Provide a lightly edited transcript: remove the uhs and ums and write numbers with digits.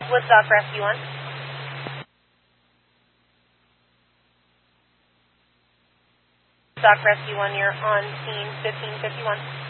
Woodstock Rescue 1. Woodstock Rescue 1, you're on scene 1551.